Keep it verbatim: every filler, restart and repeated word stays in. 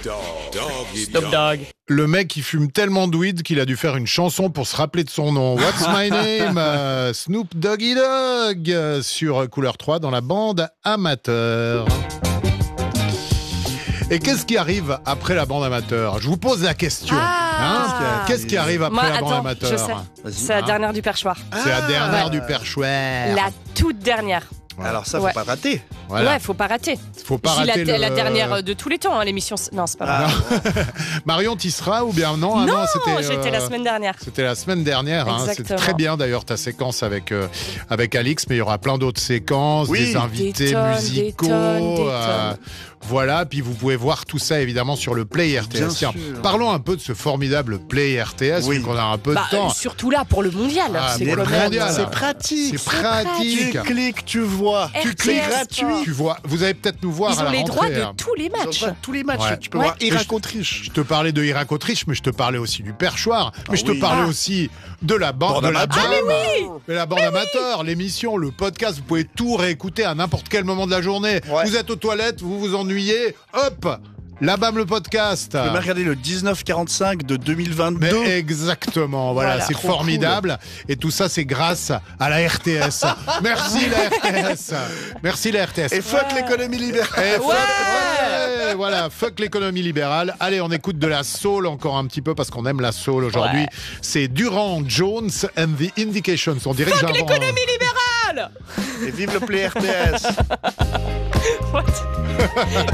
Snoop Dogg. Le mec, il fume tellement de weed qu'il a dû faire une chanson pour se rappeler de son nom. What's my name? euh, Snoop Doggy Dogg euh, sur Couleur trois dans la bande amateur. Et qu'est-ce qui arrive après la bande amateur? Je vous pose la question. Ah hein qu'est-ce qui arrive après Moi, la bande attends, amateur? je sais. C'est la Hein dernière du perchoir. C'est la dernière Ouais. du perchoir. La toute dernière. Ouais. Alors ça, faut Ouais. pas rater. Voilà. Ouais, faut pas rater. Faut pas Je dis rater la, le... la dernière de tous les temps, hein, l'émission. Non, c'est pas vrai. Ah, Marion, t'y seras ou bien non? Ah non, c'était, j'étais euh, la semaine dernière. C'était la semaine dernière. Hein. C'était Exactement. très bien d'ailleurs ta séquence avec, euh, avec Alix, mais il y aura plein d'autres séquences, Oui. des invités Des tonnes, musicaux. des tonnes, des euh, tonnes. voilà, puis vous pouvez voir tout ça évidemment sur le Play R T S. Bien Tiens, sûr. parlons un peu de ce formidable Play R T S, Oui. vu qu'on a un peu Bah, de temps. euh, surtout là pour le mondial. Ah, c'est mais quand le même, mondial, euh, c'est pratique. C'est pratique. Tu cliques, tu vois. R T S C'est Sport. gratuit. Tu vois, vous allez peut-être nous voir Ils à ont la les rentrée. droits de hein. tous les Ils ont matchs. pas tous les matchs. Ouais. Tu peux Ouais. voir Et Irak je- Autriche. Je te parlais de Irak Autriche, mais je te parlais aussi du perchoir, mais Ah je te oui. parlais Ah. aussi de la bande, Bande de la amateur. bande, Ah, mais mais la bande amateur, l'émission, le podcast, vous pouvez tout réécouter à n'importe quel moment de la journée. Ouais. Vous êtes aux toilettes, vous vous ennuyez, hop, la B A M le podcast. Tu peux même regarder le dix-neuf quarante-cinq de deux mille Mais vingt-deux. exactement, voilà, Voilà. c'est Trop formidable. Et tout ça, c'est grâce à la R T S. Merci la R T S. Merci la R T S. Et fuck Ouais. l'économie libérale. Eh, fuck- Ouais. ouais, voilà, fuck l'économie libérale. Allez, on écoute de la soul encore un petit peu parce qu'on aime la soul aujourd'hui. Ouais. C'est Durand Jones and the Indications. On dirait que Fuck j'ai un- l'économie libérale. Et vive le Play R T S. What